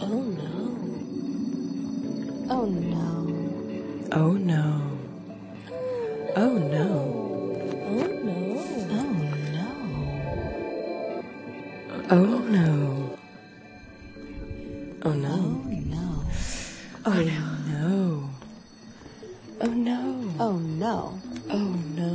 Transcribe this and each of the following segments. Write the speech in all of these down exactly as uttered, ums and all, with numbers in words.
Oh no. Oh no. Oh no. Oh no. Oh no. Oh no. Oh no. Oh no. Oh no. Oh no. Oh no. Oh no. Oh no.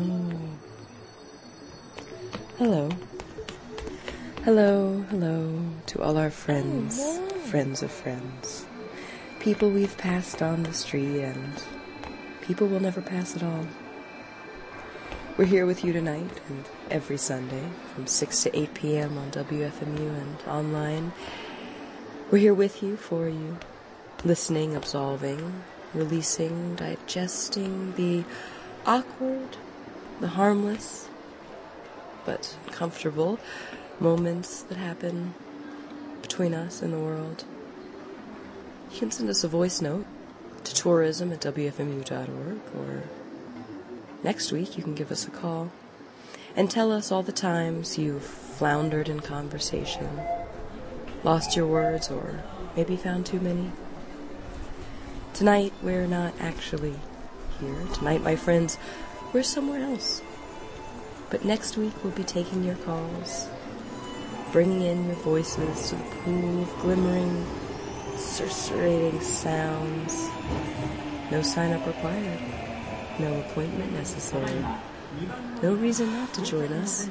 Hello. Hello, hello to all our friends, Oh, no. friends of friends. People we've passed on the street and people we'll never pass at all. We're here with you tonight and every Sunday from six to eight p.m. on W F M U and online. We're here with you, for you, listening, absolving, releasing, digesting the awkward, the harmless, but comfortable moments that happen between us and the world. You can send us a voice note to tourism at W F M U dot org, or next week you can give us a call and tell us all the times you've floundered in conversation, lost your words, or maybe found too many. Tonight we're not actually here. Tonight, my friends, we're somewhere else. But next week we'll be taking your calls, bringing in your voices to the pool of glimmering, susurrating sounds. No sign-up required. No appointment necessary. No reason not to join us.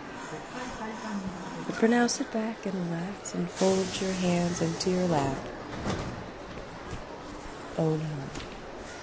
But for now, sit back and relax and fold your hands into your lap. Oh no.